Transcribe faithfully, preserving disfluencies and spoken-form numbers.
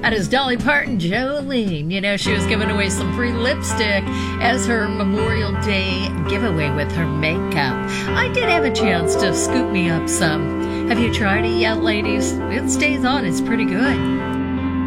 That is Dolly Parton, Jolene. You know, she was giving away some free lipstick as her Memorial Day giveaway with her makeup. I did have a chance to scoop me up some. Have you tried it yet, ladies? It stays on. It's pretty good.